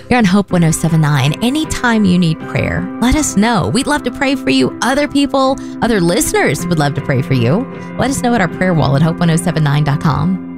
You're on Hope 1079. Anytime you need prayer, let us know. We'd love to pray for you. Other people, other listeners would love to pray for you. Let us know at our prayer wall at hope1079.com.